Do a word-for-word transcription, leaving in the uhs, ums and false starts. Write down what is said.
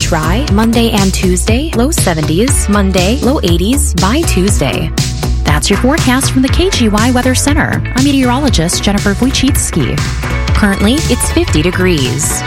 dry Monday and Tuesday, low seventies, Monday, low eighties by Tuesday. That's your forecast from the K G Y Weather Center. I'm meteorologist Jennifer Wojcicki. Currently, it's fifty degrees.